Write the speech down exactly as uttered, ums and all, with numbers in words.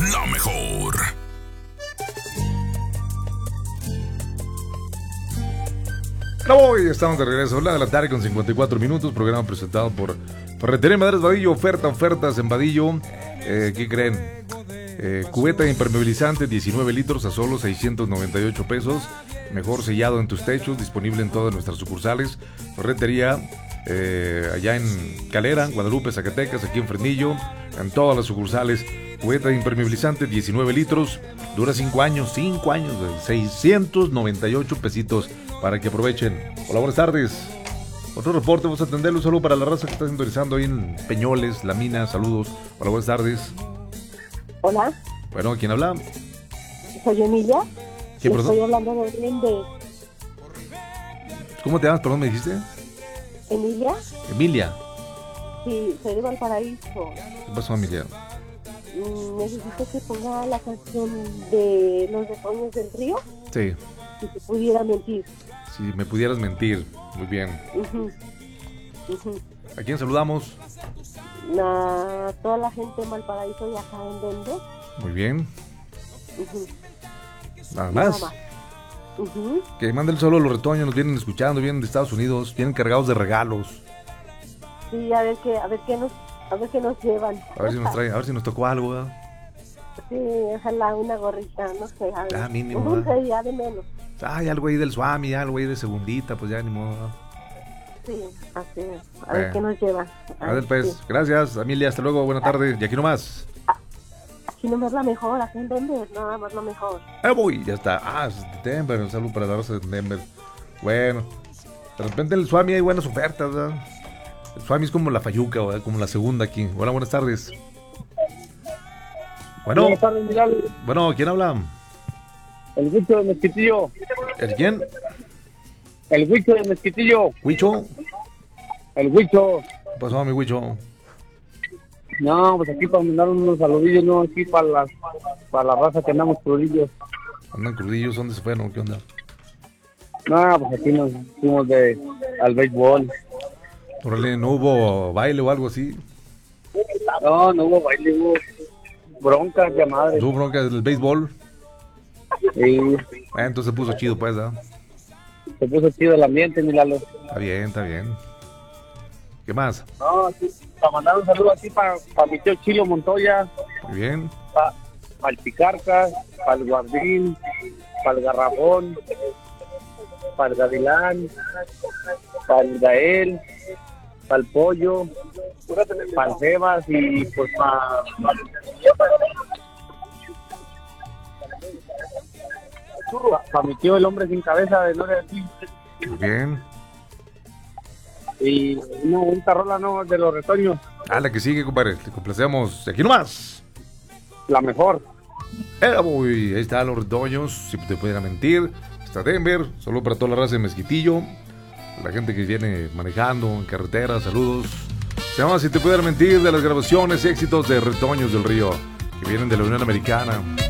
la mejor. No, y estamos de regreso. La de la tarde con cincuenta y cuatro minutos. Programa presentado por Ferretería Madres Vadillo. Oferta, ofertas en Vadillo. Eh, ¿Qué creen? Eh, cubeta impermeabilizante diecinueve litros a solo seiscientos noventa y ocho pesos. Mejor sellado en tus techos. Disponible en todas nuestras sucursales. Ferretería eh, allá en Calera, Guadalupe, Zacatecas, aquí en Fresnillo. En todas las sucursales. Cubeta impermeabilizante diecinueve litros. Dura cinco años. cinco años. seiscientos noventa y ocho pesitos. Para que aprovechen. Hola, buenas tardes. Otro reporte, vamos a atenderlo. Un saludo para la raza que está sintonizando ahí en Peñoles, La Mina. Saludos. Hola, buenas tardes. Hola. Bueno, ¿quién habla? Soy Emilia. ¿Quién, perdón? Estoy hablando de Grande. ¿Cómo te llamas? Perdón, ¿me dijiste? ¿Emilia? Emilia. Sí, soy de Valparaíso. ¿Qué pasó, Emilia? Mm, necesito que ponga la canción de Los Retoños del Río. Sí. Si te pudiera mentir. Si me pudieras mentir. Muy bien. Uh-huh. Uh-huh. ¿A quién saludamos? A toda la gente de Valparaíso y acá en Denver. Muy bien. Uh-huh. Nada más. Nada más. Uh-huh. Que manden solo los retoños, nos vienen escuchando, vienen de Estados Unidos, vienen cargados de regalos. Sí, a ver qué, a ver qué nos, a ver qué nos llevan. A ver si nos traen, a ver si nos tocó algo, ¿verdad? Sí, ojalá una gorrita, no sé, a ver. Ah, mínimo, Un ¿verdad? día de menos. Ay, algo ahí del Swami, algo ahí de segundita, pues ya ni modo, ¿verdad? Sí, así es. A Bueno. ver qué nos llevan. A ver, pues, Sí. gracias, Emilia, hasta luego, buena tarde, y aquí nomás. Aquí nomás la mejor, aquí en Denver, nada más la mejor. ¡Eh, voy! Ya está. Ah, es de Denver, un saludo para la raza de Denver. Bueno, de repente en el Swami hay buenas ofertas, ¿verdad? El Swami es como la Fayuca, ¿verdad? Como la segunda aquí. Hola, buenas tardes. Bueno, Buenas tardes, Miguel. bueno, ¿quién habla? El Huicho de Mezquitillo. ¿El quién? El Huicho de Mezquitillo. ¿Huicho? El Huicho. ¿Qué pasó, mi Huicho? No, pues aquí para mandar unos saludillos, ¿no? Aquí para la, para la raza que andamos crudillos. Andan crudillos, ¿dónde se fueron? ¿Qué onda? No, pues aquí nos fuimos de, al béisbol. Órale, ¿no hubo baile o algo así? No, no hubo baile, hubo broncas de madre. ¿Hubo bronca del béisbol? Sí, Ah, entonces se puso chido, pues, ¿verdad? se puso chido el ambiente, Milalo. Está bien, está bien. ¿Qué más? No, aquí, para mandar un saludo aquí para, para mi tío Chilo Montoya, Muy bien. para, para el Picarcas, para el Guardín, para el Garrafón, para el Gavilán, para el Gael, para el Pollo, para el Sebas y pues para... Para mi tío el hombre sin cabeza de Noria aquí. Muy bien. Y no, un tarola no de los retoños, Ah, la que sigue, compadre. Te complacemos. Aquí nomás. la mejor. Eh, uy, ahí están los retoños. Si te pudiera mentir. Está Denver. Saludos para toda la raza de Mezquitillo. La gente que viene manejando en carretera. Saludos. Se llama Si te pudiera mentir, de las grabaciones y éxitos de Retoños del Río, que vienen de la Unión Americana.